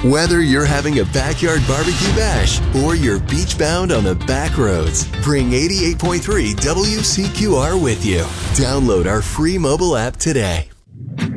Whether you're having a backyard barbecue bash or you're beach bound on the back roads, bring 88.3 WCQR with you. Download our free mobile app today.